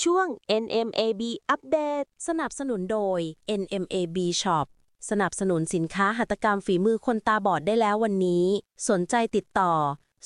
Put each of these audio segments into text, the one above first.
ช่วง NMAB อัปเดตสนับสนุนโดย NMAB Shop สนับสนุนสินค้าหัตถกรรมฝีมือคนตาบอดได้แล้ววันนี้สนใจติดต่อ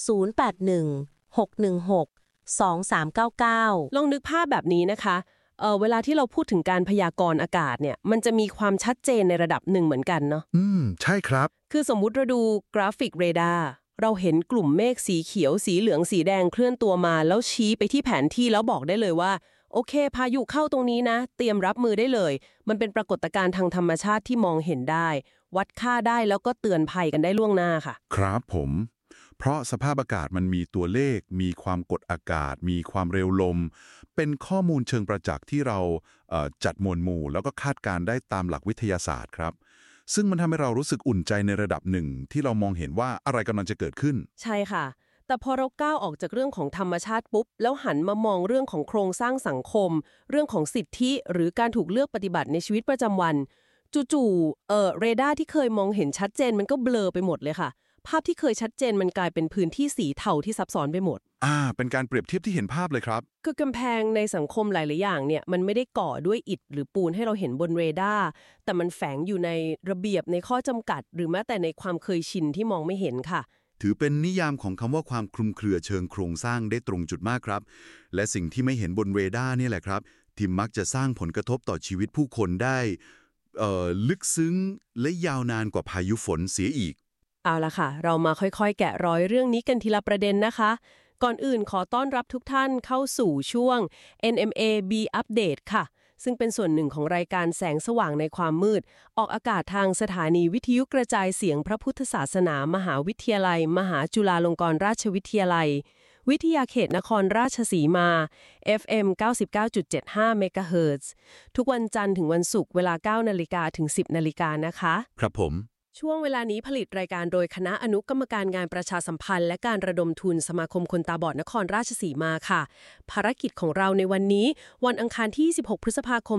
0816162399 ลองนึกภาพแบบนี้นะคะเวลาที่เราพูดถึงการพยากรณ์อากาศเนี่ยมันจะมีความชัดเจนในระดับหนึ่งเหมือนกันเนาะใช่ครับคือสมมุติเราดูกราฟิกเรดาร์เราเห็นกลุ่มเมฆสีเขียวสีเหลืองสีแดงเคลื่อนตัวมาแล้วชี้ไปที่แผนที่แล้วบอกได้เลยว่าโอเคพายุเข้าตรงนี้นะเตรียมรับมือได้เลยมันเป็นปรากฏการณ์ทางธรรมชาติที่มองเห็นได้วัดค่าได้แล้วก็เตือนภัยกันได้ล่วงหน้าค่ะครับผมเพราะสภาพอากาศมันมีตัวเลขมีความกดอากาศมีความเร็วลมเป็นข้อมูลเชิงประจักษ์ที่เราจัดหมวดหมู่แล้วก็คาดการณ์ได้ตามหลักวิทยาศาสตร์ครับซึ่งมันทำให้เรารู้สึกอุ่นใจในระดับหนึ่งที่เรามองเห็นว่าอะไรกำลังจะเกิดขึ้นใช่ค่ะแต่พอเราก้าวออกจากเรื่องของธรรมชาติปุ๊บแล้วหันมามองเรื่องของโครงสร้างสังคมเรื่องของสิทธิหรือการถูกเลือกปฏิบัติในชีวิตประจำวันจู่ๆเรดาร์ที่เคยมองเห็นชัดเจนมันก็เบลอไปหมดเลยค่ะภาพที่เคยชัดเจนมันกลายเป็นพื้นที่สีเทาที่ซับซ้อนไปหมดเป็นการเปรียบเทียบที่เห็นภาพเลยครับคือกำแพงในสังคมหลายๆอย่างเนี่ยมันไม่ได้ก่อด้วยอิฐหรือปูนให้เราเห็นบนเรดาร์แต่มันแฝงอยู่ในระเบียบในข้อจำกัดหรือแม้แต่ในความเคยชินที่มองไม่เห็นค่ะถือเป็นนิยามของคำว่าความคลุมเครือเชิงโครงสร้างได้ตรงจุดมากครับและสิ่งที่ไม่เห็นบนเรดาร์นี่แหละครับที่มักจะสร้างผลกระทบต่อชีวิตผู้คนได้ลึกซึ้งและยาวนานกว่าพายุฝนเสียอีกเอาล่ะค่ะเรามาค่อยๆแกะรอยเรื่องนี้กันทีละประเด็นนะคะก่อนอื่นขอต้อนรับทุกท่านเข้าสู่ช่วง NMAB Update ค่ะซึ่งเป็นส่วนหนึ่งของรายการแสงสว่างในความมืดออกอากาศทางสถานีวิทยุกระจายเสียงพระพุทธศาสนามหาวิทยาลัยมหาจุฬาลงกรณราชวิทยาลัยวิทยาเขตนครราชสีมา FM 99.75 เมกะเฮิรตซ์ทุกวันจันทร์ถึงวันศุกร์เวลา 9 นาฬิกาถึง 10 นาฬิกานะคะครับผมช่วงเวลานี้ผลิตรายการโดยคณะอนุกรรมการงานประชาสัมพันธ์และการระดมทุนสมาคมคนตาบอดนครราชสีมาค่ะภารกิจของเราในวันนี้วันอังคารที่16พฤษภาคม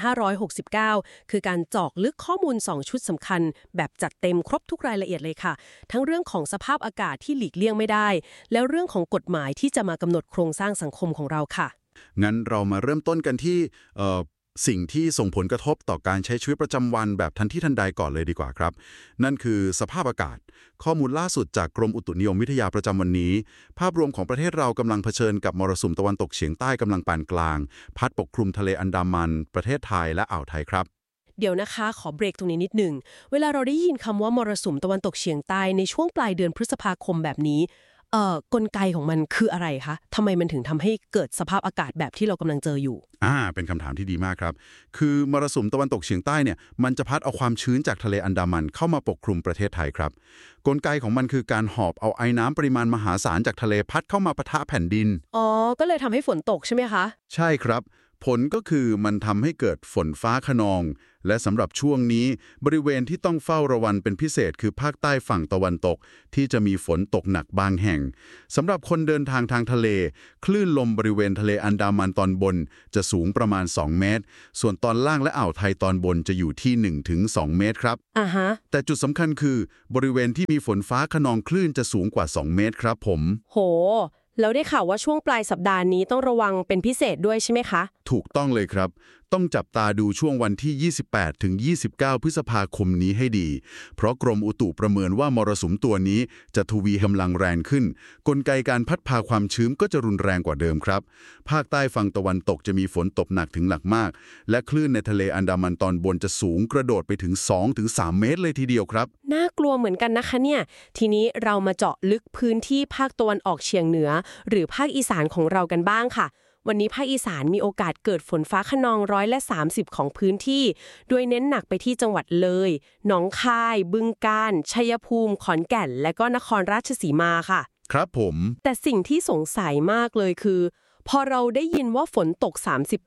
2569คือการเจาะลึกข้อมูล2ชุดสำคัญแบบจัดเต็มครบทุกรายละเอียดเลยค่ะทั้งเรื่องของสภาพอากาศที่หลีกเลี่ยงไม่ได้แล้วเรื่องของกฎหมายที่จะมากำหนดโครงสร้างสังคมของเราค่ะงั้นเรามาเริ่มต้นกันที่สิ่งที่ส่งผลกระทบต่อการใช้ชีวิตประจำวันแบบทันทีทันใดก่อนเลยดีกว่าครับนั่นคือสภาพอากาศข้อมูลล่าสุดจากกรมอุตุนิยมวิทยาประจำวันนี้ภาพรวมของประเทศเรากำลังเผชิญกับมรสุมตะวันตกเฉียงใต้กำลังปานกลางพัดปกคลุมทะเลอันดามันประเทศไทยและอ่าวไทยครับเดี๋ยวนะคะขอเบรกตรงนี้นิดหนึ่งเวลาเราได้ยินคำว่ามรสุมตะวันตกเฉียงใต้ในช่วงปลายเดือนพฤษภาคมแบบนี้กลไกของมันคืออะไรคะทำไมมันถึงทำให้เกิดสภาพอากาศแบบที่เรากำลังเจออยู่เป็นคำถามที่ดีมากครับคือมรสุมตะวันตกเฉียงใต้เนี่ยมันจะพัดเอาความชื้นจากทะเลอันดามันเข้ามาปกคลุมประเทศไทยครับกลไกของมันคือการหอบเอาไอ้น้ำปริมาณมหาศาลจากทะเลพัดเข้ามาปะทะแผ่นดินก็เลยทำให้ฝนตกใช่ไหมคะใช่ครับผลก็คือมันทำให้เกิดฝนฟ้าคะนองและสำหรับช่วงนี้บริเวณที่ต้องเฝ้าระวังเป็นพิเศษคือภาคใต้ฝั่งตะวันตกที่จะมีฝนตกหนักบางแห่งสำหรับคนเดินทางทางทะเลคลื่นลมบริเวณทะเลอันดามันตอนบนจะสูงประมาณ2เมตรส่วนตอนล่างและอ่าวไทยตอนบนจะอยู่ที่ 1-2 เมตรครับแต่จุดสำคัญคือบริเวณที่มีฝนฟ้าคะนองคลื่นจะสูงกว่า2เมตรครับผมโหแล้วได้ข่าวว่าช่วงปลายสัปดาห์นี้ต้องระวังเป็นพิเศษด้วยใช่ไหมคะถูกต้องเลยครับต้องจับตาดูช่วงวันที่ 28 ถึง 29 พฤษภาคมนี้ให้ดีเพราะกรมอุตุประเมินว่ามรสุมตัวนี้จะทวีกำลังแรงขึ้นกลไกการพัดพาความชื้นก็จะรุนแรงกว่าเดิมครับภาคใต้ฝั่งตะวันตกจะมีฝนตกหนักถึงหนักมากและคลื่นในทะเลอันดามันตอนบนจะสูงกระโดดไปถึง 2-3 เมตรเลยทีเดียวครับน่ากลัวเหมือนกันนะคะเนี่ยทีนี้เรามาเจาะลึกพื้นที่ภาคตะวันออกเฉียงเหนือหรือภาคอีสานของเรากันบ้างค่ะวันนี้ภาคอีสานมีโอกาสเกิดฝนฟ้าคะนอง30%ของพื้นที่โดยเน้นหนักไปที่จังหวัดเลยหนองคายบึงกาฬชัยภูมิขอนแก่นและก็นครราชสีมาค่ะครับผมแต่สิ่งที่สงสัยมากเลยคือพอเราได้ยินว่าฝนตก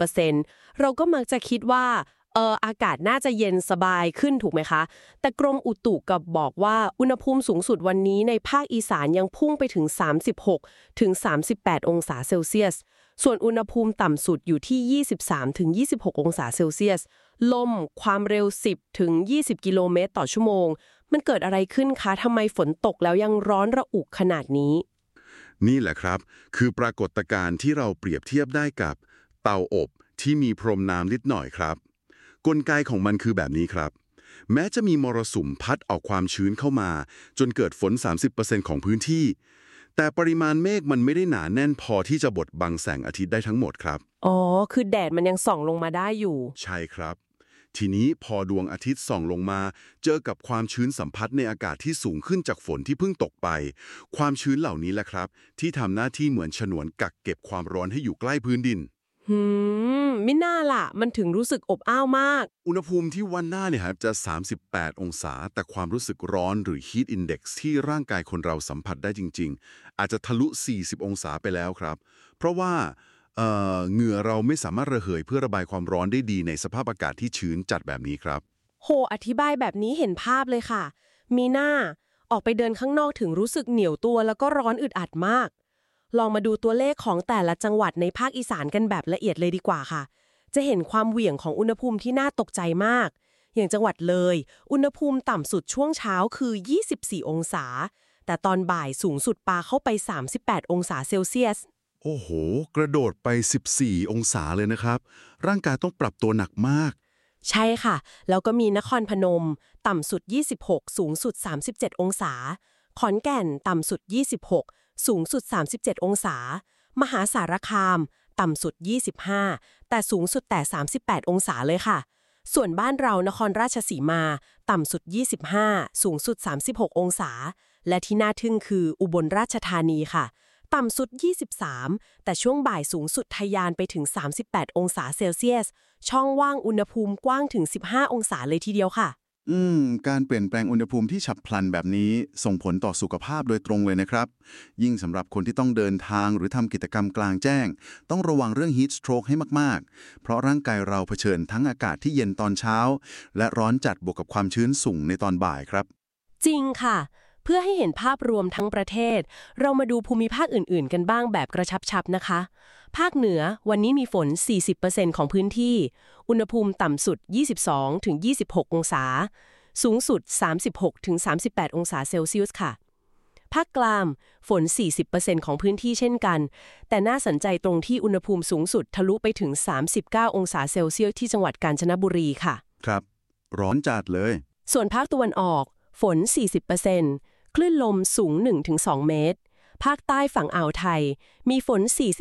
30% เราก็มักจะคิดว่าอากาศน่าจะเย็นสบายขึ้นถูกไหมคะแต่กรมอุตุกับบอกว่าอุณหภูมิสูงสุดวันนี้ในภาคอีสานยังพุ่งไปถึง36ถึง38องศาเซลเซียสส่วนอุณหภูมิต่ำสุดอยู่ที่23ถึง26องศาเซลเซียสลมความเร็ว10ถึง20กิโลเมตรต่อชั่วโมงมันเกิดอะไรขึ้นคะทำไมฝนตกแล้วยังร้อนระอุขนาดนี้นี่แหละครับคือปรากฏการณ์ที่เราเปรียบเทียบได้กับเตาอบที่มีพรมน้ำนิดหน่อยครับกลไกของมันคือแบบนี้ครับแม้จะมีมรสุมพัดเอาความชื้นเข้ามาจนเกิดฝน 30% ของพื้นที่แต่ปริมาณเมฆมันไม่ได้หนาแน่นพอที่จะบดบังแสงอาทิตย์ได้ทั้งหมดครับอ๋อคือแดดมันยังส่องลงมาได้อยู่ใช่ครับทีนี้พอดวงอาทิตย์ส่องลงมาเจอกับความชื้นสัมผัสในอากาศที่สูงขึ้นจากฝนที่เพิ่งตกไปความชื้นเหล่านี้แหละครับที่ทำหน้าที่เหมือนฉนวนกักเก็บความร้อนให้อยู่ใกล้พื้นดินไม่น่าล่ะมันถึงรู้สึกอบอ้าวมากอุณหภูมิที่วันหน้าเนี่ยครับจะ38องศาแต่ความรู้สึกร้อนหรือ heat index ที่ร่างกายคนเราสัมผัสได้จริงๆอาจจะทะลุ40องศาไปแล้วครับเพราะว่าเหงื่อเราไม่สามารถระเหยเพื่อระบายความร้อนได้ดีในสภาพอากาศที่ชื้นจัดแบบนี้ครับโหอธิบายแบบนี้เห็นภาพเลยค่ะมีหน้าออกไปเดินข้างนอกถึงรู้สึกเหนียวตัวแล้วก็ร้อนอึดอัดมากลองมาดูตัวเลขของแต่ละจังหวัดในภาคอีสานกันแบบละเอียดเลยดีกว่าค่ะจะเห็นความเหวี่ยงของอุณหภูมิที่น่าตกใจมากอย่างจังหวัดเลยอุณหภูมิต่ำสุดช่วงเช้าคือ24องศาแต่ตอนบ่ายสูงสุดปาเข้าไป38องศาเซลเซียสโอ้โหกระโดดไป14องศาเลยนะครับร่างกายต้องปรับตัวหนักมากใช่ค่ะแล้วก็มีนครพนมต่ำสุด26สูงสุด37องศาขอนแก่นต่ำสุด26สูงสุด37องศามหาสารคามต่ำสุด25แต่สูงสุดแต่38องศาเลยค่ะส่วนบ้านเรานครราชสีมาต่ำสุด25สูงสุด36องศาและที่น่าทึ่งคืออุบลราชธานีค่ะต่ำสุด23แต่ช่วงบ่ายสูงสุดทะยานไปถึง38องศาเซลเซียสช่องว่างอุณหภูมิกว้างถึง15องศาเลยทีเดียวค่ะการเปลี่ยนแปลงอุณหภูมิที่ฉับพลันแบบนี้ส่งผลต่อสุขภาพโดยตรงเลยนะครับยิ่งสำหรับคนที่ต้องเดินทางหรือทำกิจกรรมกลางแจ้งต้องระวังเรื่อง heat stroke ให้มากๆเพราะร่างกายเราเผชิญทั้งอากาศที่เย็นตอนเช้าและร้อนจัดบวกกับความชื้นสูงในตอนบ่ายครับจริงค่ะเพื่อให้เห็นภาพรวมทั้งประเทศเรามาดูภูมิภาคอื่นๆกันบ้างแบบกระชับๆนะคะภาคเหนือวันนี้มีฝน 40% ของพื้นที่อุณหภูมิต่ำสุด 22-26 องศาสูงสุด 36-38 องศาเซลเซียสค่ะภาคกลางฝน 40% ของพื้นที่เช่นกันแต่น่าสนใจตรงที่อุณหภูมิสูงสุดทะลุไปถึง39องศาเซลเซียสที่จังหวัดกาญจนบุรีค่ะครับร้อนจัดเลยส่วนภาคตะวันออกฝน 40%คลื่นลมสูง 1-2 เมตรภาคใต้ฝั่งอ่าวไทยมีฝน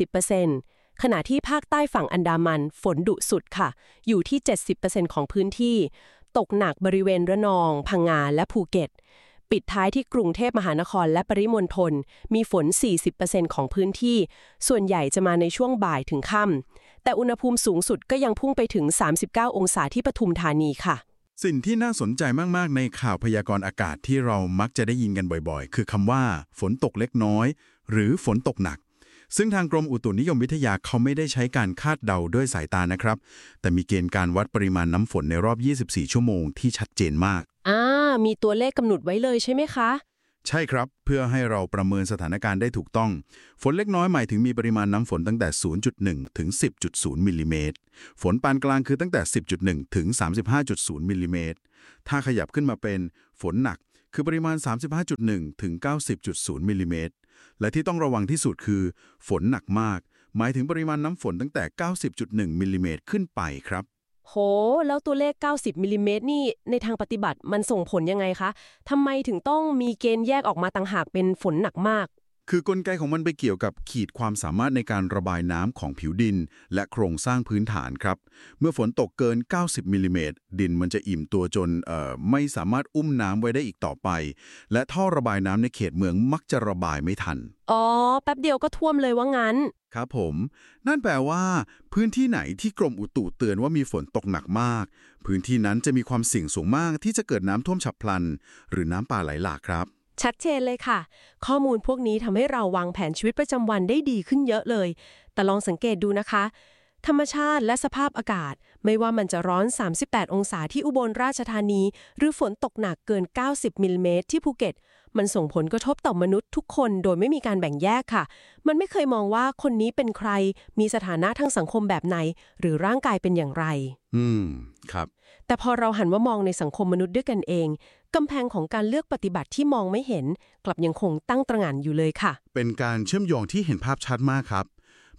40%ขณะที่ภาคใต้ฝั่งอันดามันฝนดุสุดค่ะอยู่ที่ 70% ของพื้นที่ตกหนักบริเวณระนองพังงาและภูเก็ตปิดท้ายที่กรุงเทพมหานครและปริมณฑลมีฝน 40% ของพื้นที่ส่วนใหญ่จะมาในช่วงบ่ายถึงค่ำแต่อุณหภูมิสูงสุดก็ยังพุ่งไปถึง39องศาที่ปทุมธานีค่ะสิ่งที่น่าสนใจมากๆในข่าวพยากรณ์อากาศที่เรามักจะได้ยินกันบ่อยๆคือคำว่าฝนตกเล็กน้อยหรือฝนตกหนักซึ่งทางกรมอุตุนิยมวิทยาเขาไม่ได้ใช้การคาดเดาด้วยสายตานะครับแต่มีเกณฑ์การวัดปริมาณน้ำฝนในรอบ24ชั่วโมงที่ชัดเจนมากมีตัวเลขกำหนดไว้เลยใช่ไหมคะใช่ครับเพื่อให้เราประเมินสถานการณ์ได้ถูกต้องฝนเล็กน้อยหมายถึงมีปริมาณน้ำฝนตั้งแต่ 0.1 ถึง 10.0 มิลลิเมตรฝนปานกลางคือตั้งแต่ 10.1 ถึง 35.0 มิลลิเมตรถ้าขยับขึ้นมาเป็นฝนหนักคือปริมาณ 35.1 ถึง 90.0 มิลลิเมตรและที่ต้องระวังที่สุดคือฝนหนักมากหมายถึงปริมาณน้ำฝนตั้งแต่ 90.1 มิลลิเมตรขึ้นไปครับโหแล้วตัวเลข90มิลลิเมตรนี่ในทางปฏิบัติมันส่งผลยังไงคะทำไมถึงต้องมีเกณฑ์แยกออกมาต่างหากเป็นฝนหนักมากคือกลไกของมันไปเกี่ยวกับขีดความสามารถในการระบายน้ำของผิวดินและโครงสร้างพื้นฐานครับเมื่อฝนตกเกิน90มิลลิเมตรดินมันจะอิ่มตัวจนไม่สามารถอุ้มน้ำไว้ได้อีกต่อไปและท่อระบายน้ำในเขตเมืองมักจะระบายไม่ทันแป๊บเดียวก็ท่วมเลยว่างั้นครับผมนั่นแปลว่าพื้นที่ไหนที่กรมอุตุเตือนว่ามีฝนตกหนักมากพื้นที่นั้นจะมีความเสี่ยงสูงมากที่จะเกิดน้ำท่วมฉับพลันหรือน้ำป่าไหลหลากครับชัดเจนเลยค่ะข้อมูลพวกนี้ทำให้เราวางแผนชีวิตประจำวันได้ดีขึ้นเยอะเลยแต่ลองสังเกตดูนะคะธรรมชาติและสภาพอากาศไม่ว่ามันจะร้อน38องศาที่อุบลราชธานีหรือฝนตกหนักเกิน90มิลลิเมตรที่ภูเก็ตมันส่งผลกระทบต่อมนุษย์ทุกคนโดยไม่มีการแบ่งแยกค่ะมันไม่เคยมองว่าคนนี้เป็นใครมีสถานะทางสังคมแบบไหนหรือร่างกายเป็นอย่างไรครับแต่พอเราหันว่ามองในสังคมมนุษย์ด้วยกันเองกำแพงของการเลือกปฏิบัติที่มองไม่เห็นกลับยังคงตั้งตระหง่านอยู่เลยค่ะเป็นการเชื่อมโยงที่เห็นภาพชัดมากครับ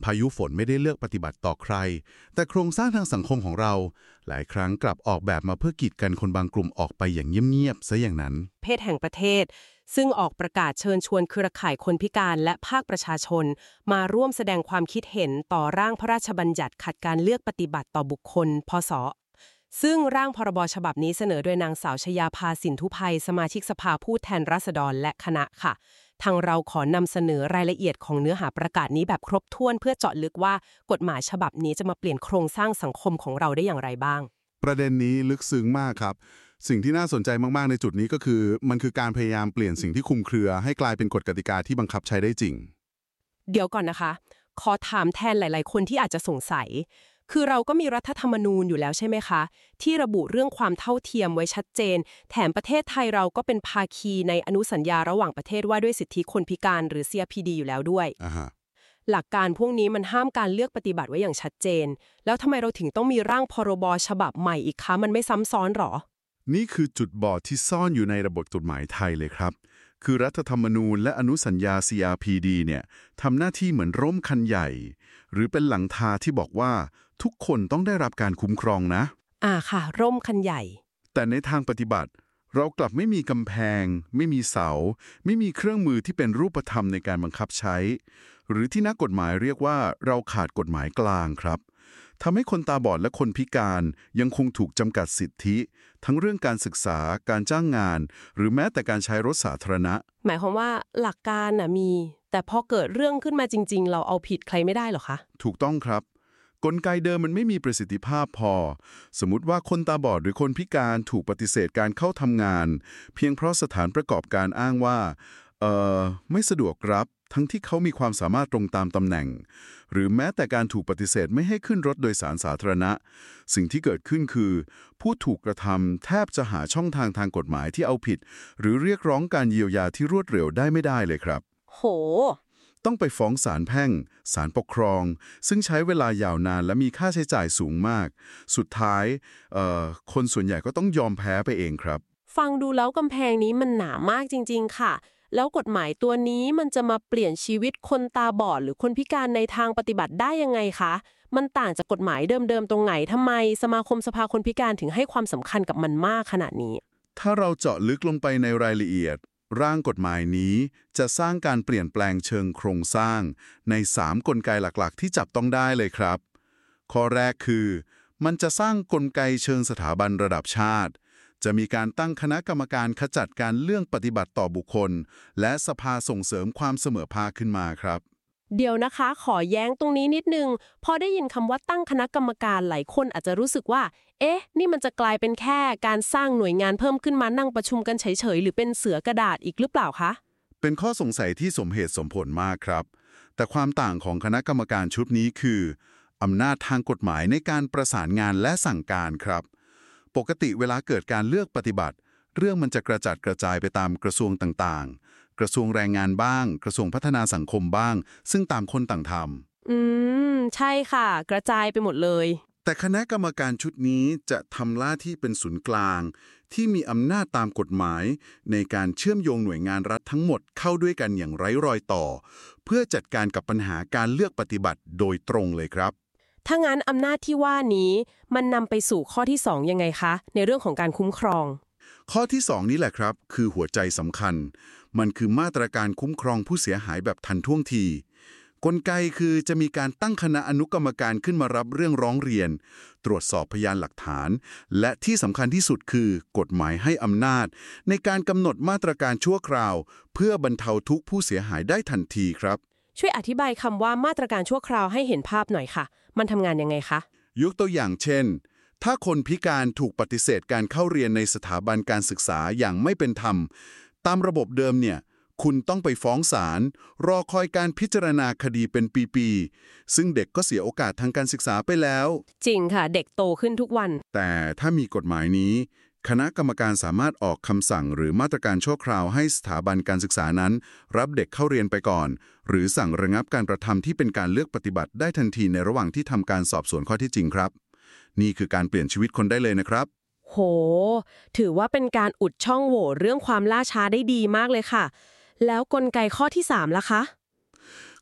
พายุฝนไม่ได้เลือกปฏิบัติต่อใครแต่โครงสร้างทางสังคมของเราหลายครั้งกลับออกแบบมาเพื่อกีดกันคนบางกลุ่มออกไปอย่างเงียบๆซะอย่างนั้นเพศแห่งประเทศซึ่งออกประกาศเชิญชวนเครือข่ายคนพิการและภาคประชาชนมาร่วมแสดงความคิดเห็นต่อร่างพระราชบัญญัติขัดการเลือกปฏิบัติต่อบุคคลพศซึ่งร่างพรบฉบับนี้เสนอโดยนางสาวชยาภาสินธุภัยสมาชิกสภาผู้แทนราษฎรและคณะค่ะทางเราขอนำเสนอรายละเอียดของเนื้อหาประกาศนี้แบบครบถ้วนเพื่อเจาะลึกว่ากฎหมายฉบับนี้จะมาเปลี่ยนโครงสร้างสังคมของเราได้อย่างไรบ้างประเด็นนี้ลึกซึ้งมากครับสิ่งที่น่าสนใจมากๆในจุดนี้ก็คือมันคือการพยายามเปลี่ยนสิ่งที่คลุมเครือให้กลายเป็นกฎกติกาที่บังคับใช้ได้จริงเดี๋ยวก่อนนะคะขอถามแทนหลายๆคนที่อาจจะสงสัยคือเราก็มีรัฐธรรมนูญอยู่แล้วใช่ไหมคะที่ระบุเรื่องความเท่าเทียมไว้ชัดเจนแถมประเทศไทยเราก็เป็นภาคีในอนุสัญญาระหว่างประเทศว่าด้วยสิทธิคนพิการหรือ CRPD อยู่แล้วด้วยหลักการพวกนี้มันห้ามการเลือกปฏิบัติไว้อย่างชัดเจนแล้วทำไมเราถึงต้องมีร่างพรบฉบับใหม่อีกคะมันไม่ซ้ำซ้อนหรอนี่คือจุดบอดที่ซ่อนอยู่ในระบบกฎหมายไทยเลยครับคือรัฐธรรมนูญและอนุสัญญา CRPD เนี่ยทำหน้าที่เหมือนร่มคันใหญ่หรือเป็นหลังคาที่บอกว่าทุกคนต้องได้รับการคุ้มครองนะค่ะร่มคันใหญ่แต่ในทางปฏิบัติเรากลับไม่มีกำแพงไม่มีเสาไม่มีเครื่องมือที่เป็นรูปธรรมในการบังคับใช้หรือที่นักกฎหมายเรียกว่าเราขาดกฎหมายกลางครับทำให้คนตาบอดและคนพิการยังคงถูกจำกัดสิทธิทั้งเรื่องการศึกษาการจ้างงานหรือแม้แต่การใช้รถสาธารณะหมายความว่าหลักการมีแต่พอเกิดเรื่องขึ้นมาจริงๆเราเอาผิดใครไม่ได้หรอคะถูกต้องครับกลไกเดิมมันไม่มีประสิทธิภาพพอสมมุติว่าคนตาบอดหรือคนพิการถูกปฏิเสธการเข้าทำงานเพียงเพราะสถานประกอบการอ้างว่าไม่สะดวกรับทั้งที่เขามีความสามารถตรงตามตำแหน่งหรือแม้แต่การถูกปฏิเสธไม่ให้ขึ้นรถโดยสารสาธารณะสิ่งที่เกิดขึ้นคือผู้ถูกกระทำแทบจะหาช่องทางกฎหมายที่เอาผิดหรือเรียกร้องการเยียวยาที่รวดเร็วได้ไม่ได้เลยครับโหต้องไปฟ้องศาลแพ่งศาลปกครองซึ่งใช้เวลายาวนานและมีค่าใช้จ่ายสูงมากสุดท้ายคนส่วนใหญ่ก็ต้องยอมแพ้ไปเองครับฟังดูแล้วกำแพงนี้มันหนามากจริงๆค่ะแล้วกฎหมายตัวนี้มันจะมาเปลี่ยนชีวิตคนตาบอดหรือคนพิการในทางปฏิบัติได้ยังไงคะมันต่างจากกฎหมายเดิมๆตรงไหนทำไมสมาคมสภาคนพิการถึงให้ความสำคัญกับมันมากขนาดนี้ถ้าเราเจาะลึกลงไปในรายละเอียดร่างกฎหมายนี้จะสร้างการเปลี่ยนแปลงเชิงโครงสร้างใน3กลไกหลักๆที่จับต้องได้เลยครับข้อแรกคือมันจะสร้างกลไกเชิงสถาบันระดับชาติจะมีการตั้งคณะกรรมการขจัดการเรื่องปฏิบัติต่อบุคคลและสภาส่งเสริมความเสมอภาคขึ้นมาครับเดี๋ยวนะคะขอแย้งตรงนี้นิดนึงพอได้ยินคำว่าตั้งคณะกรรมการหลายคนอาจจะรู้สึกว่านี่มันจะกลายเป็นแค่การสร้างหน่วยงานเพิ่มขึ้นมานั่งประชุมกันเฉยๆหรือเป็นเสือกระดาษอีกหรือเปล่าคะเป็นข้อสงสัยที่สมเหตุสมผลมากครับแต่ความต่างของคณะกรรมการชุดนี้คืออำนาจทางกฎหมายในการประสานงานและสั่งการครับปกติเวลาเกิดการเลือกปฏิบัติเรื่องมันจะกระจัดกระจายไปตามกระทรวงต่างๆกระทรวงแรงงานบ้างกระทรวงพัฒนาสังคมบ้างซึ่งต่างคนต่างทำใช่ค่ะกระจายไปหมดเลยแต่คณะกรรมการชุดนี้จะทำหน้าที่เป็นศูนย์กลางที่มีอำนาจตามกฎหมายในการเชื่อมโยงหน่วยงานรัฐทั้งหมดเข้าด้วยกันอย่างไร้รอยต่อเพื่อจัดการกับปัญหาการเลือกปฏิบัติโดยตรงเลยครับถ้างั้นอำนาจที่ว่านี้มันนำไปสู่ข้อที่2ยังไงคะในเรื่องของการคุ้มครองข้อที่2นี้แหละครับคือหัวใจสำคัญมันคือมาตรการคุ้มครองผู้เสียหายแบบทันท่วงทีกลไกคือจะมีการตั้งคณะอนุกรรมการขึ้นมารับเรื่องร้องเรียนตรวจสอบพยานหลักฐานและที่สำคัญที่สุดคือกฎหมายให้อำนาจในการกำหนดมาตรการชั่วคราวเพื่อบรรเทาทุกข์ผู้เสียหายได้ทันทีครับช่วยอธิบายคำว่ามาตรการชั่วคราวให้เห็นภาพหน่อยค่ะมันทำงานยังไงคะยกตัวอย่างเช่นถ้าคนพิการถูกปฏิเสธการเข้าเรียนในสถาบันการศึกษาอย่างไม่เป็นธรรมตามระบบเดิมเนี่ยคุณต้องไปฟ้องศาลรอคอยการพิจารณาคดีเป็นปีๆซึ่งเด็กก็เสียโอกาสทางการศึกษาไปแล้วจริงค่ะเด็กโตขึ้นทุกวันแต่ถ้ามีกฎหมายนี้คณะกรรมการสามารถออกคำสั่งหรือมาตรการชั่วคราวให้สถาบันการศึกษานั้นรับเด็กเข้าเรียนไปก่อนหรือสั่งระงับการกระทำที่เป็นการเลือกปฏิบัติได้ทันทีในระหว่างที่ทำการสอบสวนข้อเท็จจริงครับนี่คือการเปลี่ยนชีวิตคนได้เลยนะครับโหถือว่าเป็นการอุดช่องโหว่เรื่องความล่าช้าได้ดีมากเลยค่ะแล้วกลไกข้อที่3ล่ะคะ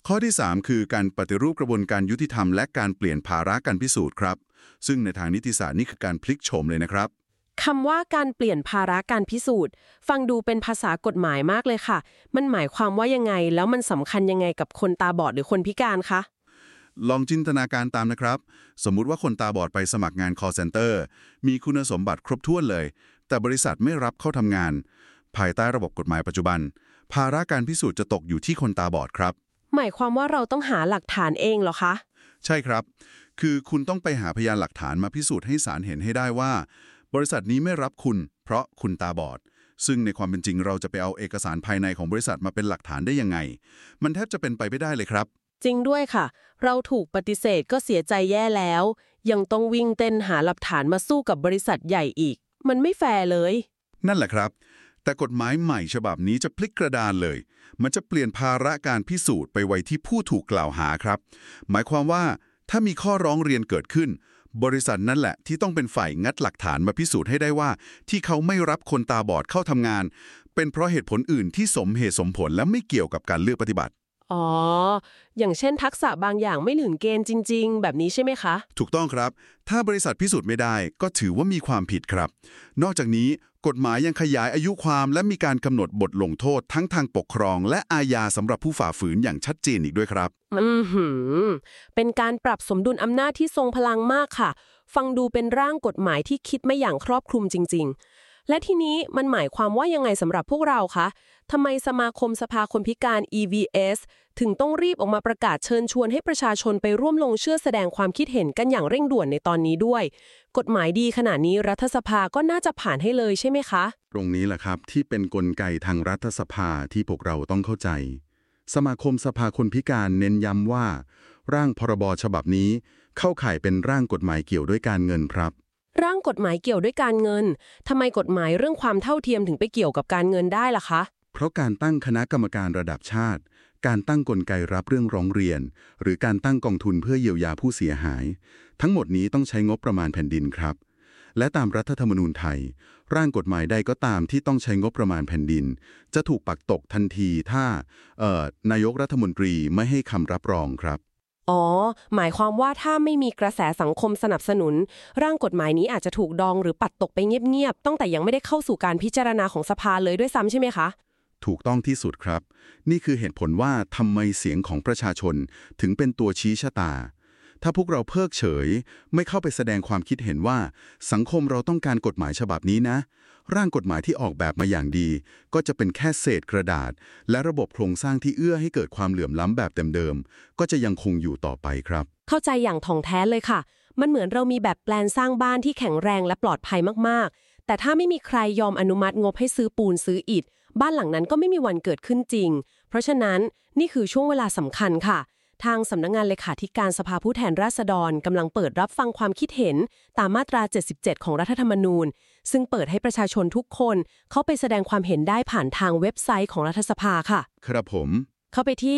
ข้อที่ 3 คือการปฏิรูปกระบวนการยุติธรรมและการเปลี่ยนภาระการพิสูจน์ครับซึ่งในทางนิติศาสตร์นี่คือการพลิกโฉมเลยนะครับคำว่าการเปลี่ยนภาระการพิสูจน์ฟังดูเป็นภาษากฎหมายมากเลยค่ะมันหมายความว่ายังไงแล้วมันสำคัญยังไงกับคนตาบอดหรือคนพิการคะลองจินตนาการตามนะครับสมมุติว่าคนตาบอดไปสมัครงาน call center มีคุณสมบัติครบถ้วนเลยแต่บริษัทไม่รับเข้าทำงานภายใต้ระบบกฎหมายปัจจุบันภาระการพิสูจน์จะตกอยู่ที่คนตาบอดครับหมายความว่าเราต้องหาหลักฐานเองเหรอคะใช่ครับคือคุณต้องไปหาพยานหลักฐานมาพิสูจน์ให้ศาลเห็นให้ได้ว่าบริษัทนี้ไม่รับคุณเพราะคุณตาบอดซึ่งในความเป็นจริงเราจะไปเอาเอกสารภายในของบริษัทมาเป็นหลักฐานได้ยังไงมันแทบจะเป็นไปไม่ได้เลยครับจริงด้วยค่ะเราถูกปฏิเสธก็เสียใจแย่แล้วยังต้องวิ่งเต้นหาหลักฐานมาสู้กับบริษัทใหญ่อีกมันไม่แฟร์เลยนั่นแหละครับแต่กฎหมายใหม่ฉบับนี้จะพลิกกระดานเลยมันจะเปลี่ยนภาระการพิสูจน์ไปไว้ที่ผู้ถูกกล่าวหาครับหมายความว่าถ้ามีข้อร้องเรียนเกิดขึ้นบริษัทนั่นแหละที่ต้องเป็นฝ่ายงัดหลักฐานมาพิสูจน์ให้ได้ว่าที่เขาไม่รับคนตาบอดเข้าทำงานเป็นเพราะเหตุผลอื่นที่สมเหตุสมผลและไม่เกี่ยวกับการเลือกปฏิบัติอ๋ออย่างเช่นทักษะบางอย่างไม่ถึงเกณฑ์จริงๆแบบนี้ใช่ไหมคะถูกต้องครับถ้าบริษัทพิสูจน์ไม่ได้ก็ถือว่ามีความผิดครับนอกจากนี้กฎหมายยังขยายอายุความและมีการกำหนดบทลงโทษทั้งทางปกครองและอาญาสำหรับผู้ฝ่าฝืนอย่างชัดเจนอีกด้วยครับเป็นการปรับสมดุลอำนาจที่ทรงพลังมากค่ะฟังดูเป็นร่างกฎหมายที่คิดไม่อย่างครอบคลุมจริงๆและทีนี้มันหมายความว่ายังไงสำหรับพวกเราคะทำไมสมาคมสภาคนพิการ EVS ถึงต้องรีบออกมาประกาศเชิญชวนให้ประชาชนไปร่วมลงชื่อแสดงความคิดเห็นกันอย่างเร่งด่วนในตอนนี้ด้วยกฎหมายดีขนาดนี้รัฐสภาก็น่าจะผ่านให้เลยใช่ไหมคะตรงนี้แหละครับที่เป็นกลไกทางรัฐสภาที่พวกเราต้องเข้าใจสมาคมสภาคนพิการเน้นย้ำว่าร่างพรบฉบับนี้เข้าข่ายเป็นร่างกฎหมายเกี่ยวด้วยการเงินครับร่างกฎหมายเกี่ยวด้วยการเงินทำไมกฎหมายเรื่องความเท่าเทียมถึงไปเกี่ยวกับการเงินได้ล่ะคะเพราะการตั้งคณะกรรมการระดับชาติการตั้งกลไกรับเรื่องร้องเรียนหรือการตั้งกองทุนเพื่อเยียวยาผู้เสียหายทั้งหมดนี้ต้องใช้งบประมาณแผ่นดินครับและตามรัฐธรรมนูญไทยร่างกฎหมายใดก็ตามที่ต้องใช้งบประมาณแผ่นดินจะถูกปักตกทันทีถ้านายกรัฐมนตรีไม่ให้คำรับรองครับอ๋อหมายความว่าถ้าไม่มีกระแสสังคมสนับสนุนร่างกฎหมายนี้อาจจะถูกดองหรือปัดตกไปเงียบๆตั้งแต่ยังไม่ได้เข้าสู่การพิจารณาของสภาเลยด้วยซ้ำใช่ไหมคะถูกต้องที่สุดครับนี่คือเหตุผลว่าทำไมเสียงของประชาชนถึงเป็นตัวชี้ชะตาถ้าพวกเราเพิกเฉยไม่เข้าไปแสดงความคิดเห็นว่าสังคมเราต้องการกฎหมายฉบับนี้นะร่างกฎหมายที่ออกแบบมาอย่างดีก็จะเป็นแค่เศษกระดาษและระบบโครงสร้างที่เอื้อให้เกิดความเหลื่อมล้ำแบบเดิมๆก็จะยังคงอยู่ต่อไปครับเข้าใจอย่างถ่องแท้เลยค่ะมันเหมือนเรามีแบบแปลนสร้างบ้านที่แข็งแรงและปลอดภัยมากๆแต่ถ้าไม่มีใครยอมอนุมัติงบให้ซื้อปูนซื้ออิฐบ้านหลังนั้นก็ไม่มีวันเกิดขึ้นจริงเพราะฉะนั้นนี่คือช่วงเวลาสำคัญค่ะทางสำนักงานเลขาธิการสภาผู้แทนราษฎรกำลังเปิดรับฟังความคิดเห็นตามมาตรา 77 ของรัฐธรรมนูญซึ่งเปิดให้ประชาชนทุกคนเข้าไปแสดงความเห็นได้ผ่านทางเว็บไซต์ของรัฐสภาค่ะครับผมเข้าไปที่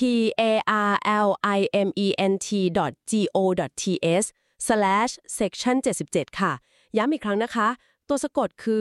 parliament.go.th/section 77 ค่ะย้ำอีกครั้งนะคะตัวสะกดคือ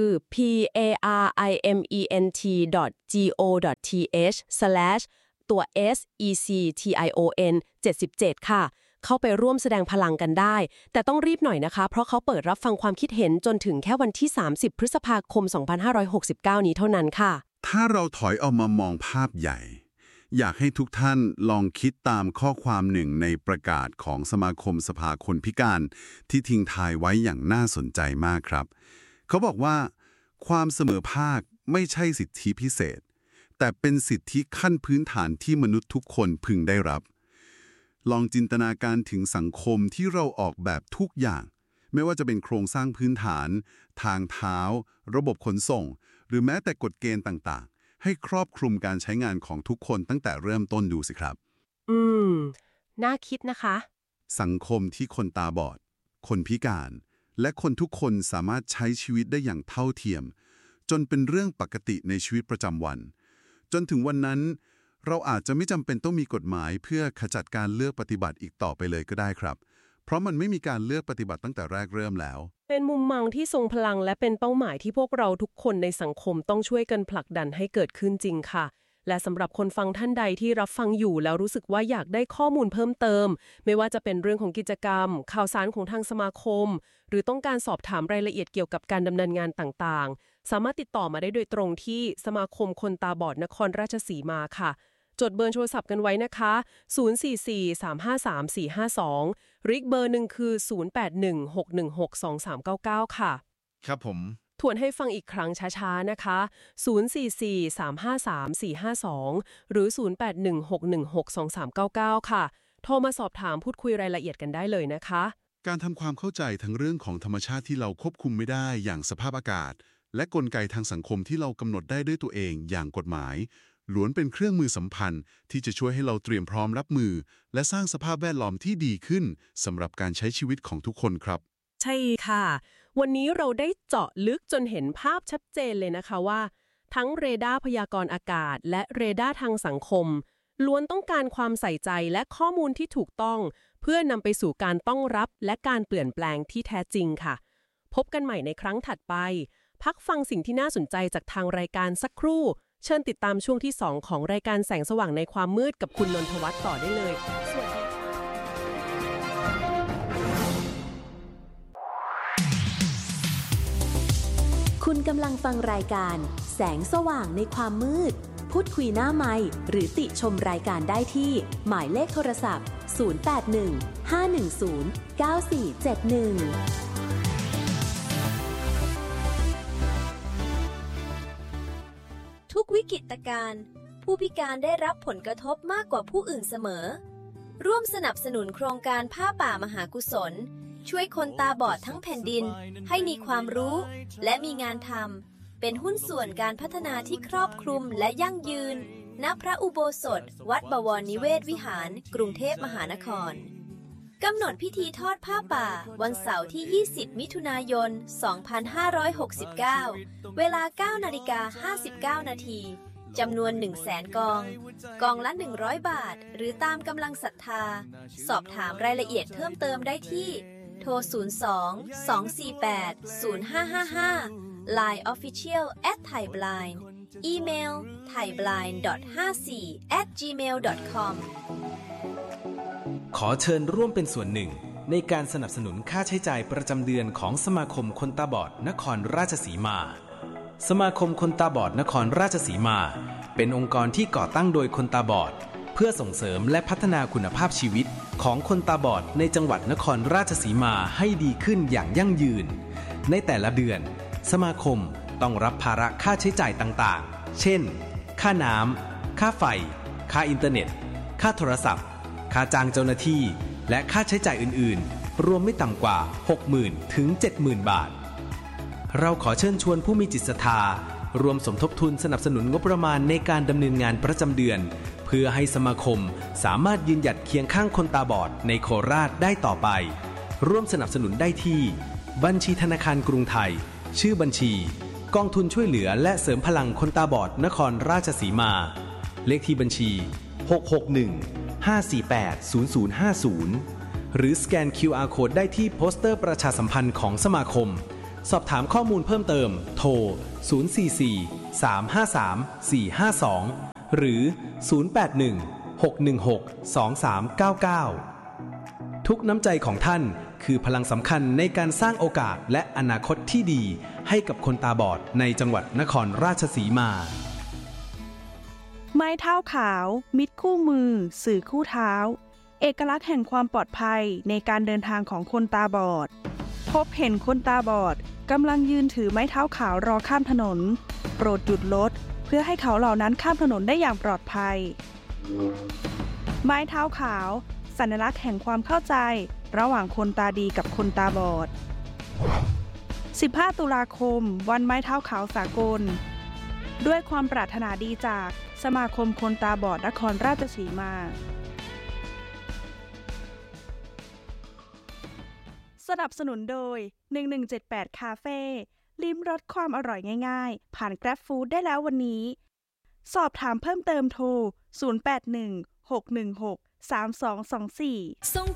parliament.go.th/ ตัว SECTION 77 ค่ะเข้าไปร่วมแสดงพลังกันได้แต่ต้องรีบหน่อยนะคะเพราะเขาเปิดรับฟังความคิดเห็นจนถึงแค่วันที่30พฤษภาคม2569นี้เท่านั้นค่ะถ้าเราถอยออกมามองภาพใหญ่อยากให้ทุกท่านลองคิดตามข้อความหนึ่งในประกาศของสมาคมสภาคนพิการที่ทิ้งท้ายไว้อย่างน่าสนใจมากครับเขาบอกว่าความเสมอภาคไม่ใช่สิทธิพิเศษแต่เป็นสิทธิขั้นพื้นฐานที่มนุษย์ทุกคนพึงได้รับลองจินตนาการถึงสังคมที่เราออกแบบทุกอย่างไม่ว่าจะเป็นโครงสร้างพื้นฐานทางเท้าระบบขนส่งหรือแม้แต่กฎเกณฑ์ต่างๆให้ครอบคลุมการใช้งานของทุกคนตั้งแต่เริ่มต้นดูสิครับน่าคิดนะคะสังคมที่คนตาบอดคนพิการและคนทุกคนสามารถใช้ชีวิตได้อย่างเท่าเทียมจนเป็นเรื่องปกติในชีวิตประจำวันจนถึงวันนั้นเราอาจจะไม่จำเป็นต้องมีกฎหมายเพื่อขจัดการเลือกปฏิบัติอีกต่อไปเลยก็ได้ครับเพราะมันไม่มีการเลือกปฏิบัติตั้งแต่แรกเริ่มแล้วเป็นมุมมองที่ทรงพลังและเป็นเป้าหมายที่พวกเราทุกคนในสังคมต้องช่วยกันผลักดันให้เกิดขึ้นจริงค่ะและสำหรับคนฟังท่านใดที่รับฟังอยู่แล้วรู้สึกว่าอยากได้ข้อมูลเพิ่มเติมไม่ว่าจะเป็นเรื่องของกิจกรรมข่าวสารของทางสมาคมหรือต้องการสอบถามรายละเอียดเกี่ยวกับการดำเนินงานต่างๆสามารถติดต่อมาได้โดยตรงที่สมาคมคนตาบอดนครราชสีมาค่ะจดเบอร์โทรศัพท์กันไว้นะคะ044-353-452หรืออีกเบอร์หนึ่งคือ 0816162399 ค่ะครับผมทวนให้ฟังอีกครั้งช้าๆนะคะ044-353-452หรือ0816162399ค่ะโทรมาสอบถามพูดคุยรายละเอียดกันได้เลยนะคะการทำความเข้าใจทั้งเรื่องของธรรมชาติที่เราควบคุมไม่ได้อย่างสภาพอากาศและกลไกทางสังคมที่เรากำหนดได้ด้วยตัวเองอย่างกฎหมายล้วนเป็นเครื่องมือสำคัญที่จะช่วยให้เราเตรียมพร้อมรับมือและสร้างสภาพแวดล้อมที่ดีขึ้นสำหรับการใช้ชีวิตของทุกคนครับใช่ค่ะวันนี้เราได้เจาะลึกจนเห็นภาพชัดเจนเลยนะคะว่าทั้งเรดาร์พยากรณ์อากาศและเรดาร์ทางสังคมล้วนต้องการความใส่ใจและข้อมูลที่ถูกต้องเพื่อนำไปสู่การต้องรับและการเปลี่ยนแปลงที่แท้จริงค่ะพบกันใหม่ในครั้งถัดไปพักฟังสิ่งที่น่าสนใจจากทางรายการสักครู่เชิญติดตามช่วงที่2ของรายการแสงสว่างในความมืดกับคุณนนทวัฒน์ต่อได้เลยสวัสดีคุณกำลังฟังรายการแสงสว่างในความมืดพูดคุยหน้าไมค์หรือติชมรายการได้ที่หมายเลขโทรศัพท์0815109471 ทุกวิกฤตการณ์ผู้พิการได้รับผลกระทบมากกว่าผู้อื่นเสมอร่วมสนับสนุนโครงการผ้าป่ามหากุศลช่วยคนตาบอดทั้งแผ่นดินให้มีความรู้และมีงานทำเป็นหุ้นส่วนการพัฒนาที่ครอบคลุมและยั่งยืนณพระอุโบสถวัดบวรนิเวศวิหารกรุงเทพมหานครกำหนดพิธีทอดผ้าป่าวันเสาร์ที่ 20 มิถุนายน 2569 เวลา 9:59 นาทีจำนวน 100,000 กองละ100 บาทหรือตามกำลังศรัทธาสอบถามรายละเอียดเพิ่มเติมได้ที่โทร 02-248-0555 Line Official @thaiblind อีเมล thaiblind.54@gmail.com ขอเชิญร่วมเป็นส่วนหนึ่งในการสนับสนุนค่าใช้จ่ายประจำเดือนของสมาคมคนตาบอดนครราชสีมาสมาคมคนตาบอดนครราชสีมาเป็นองค์กรที่ก่อตั้งโดยคนตาบอดเพื่อส่งเสริมและพัฒนาคุณภาพชีวิตของคนตาบอดในจังหวัดนครราชสีมาให้ดีขึ้นอย่างยั่งยืนในแต่ละเดือนสมาคมต้องรับภาระค่าใช้จ่ายต่างๆเช่นค่าน้ำค่าไฟค่าอินเทอร์เน็ตค่าโทรศัพท์ค่าจ้างเจ้าหน้าที่และค่าใช้จ่ายอื่นๆรวมไม่ต่ำกว่า 60,000 ถึง 70,000 บาทเราขอเชิญชวนผู้มีจิตศรัทธารวมสมทบทุนสนับสนุนงบประมาณในการดำเนินงานประจำเดือนเพื่อให้สมาคมสามารถยืนหยัดเคียงข้างคนตาบอดในโคราชได้ต่อไปร่วมสนับสนุนได้ที่บัญชีธนาคารกรุงไทยชื่อบัญชีกองทุนช่วยเหลือและเสริมพลังคนตาบอดนครราชสีมาเลขที่บัญชี661-548-0050หรือสแกน QR Code ได้ที่โปสเตอร์ประชาสัมพันธ์ของสมาคมสอบถามข้อมูลเพิ่มเติมโทร 044-353-452 หรือ 081-616-2399 ทุกน้ำใจของท่านคือพลังสำคัญในการสร้างโอกาสและอนาคตที่ดีให้กับคนตาบอดในจังหวัดนครราชสีมาไม้เท้าขาวมิตรคู่มือสื่อคู่เท้าเอกลักษณ์แห่งความปลอดภัยในการเดินทางของคนตาบอดพบเห็นคนตาบอดกำลังยืนถือไม้เท้าขาวรอข้ามถนนโปรดหยุดรถเพื่อให้เขาเหล่านั้นข้ามถนนได้อย่างปลอดภัยไม้เท้าขาวสัญลักษณ์แห่งความเข้าใจระหว่างคนตาดีกับคนตาบอด15 ตุลาคมวันไม้เท้าขาวสากลด้วยความปรารถนาดีจากสมาคมคนตาบอดนครราชสีมาสนับสนุนโดย1178คาเฟ่ลิ้มรสความอร่อยง่ายๆผ่าน Grab Food ได้แล้ววันนี้สอบถามเพิ่มเติมโทร 081 616 3224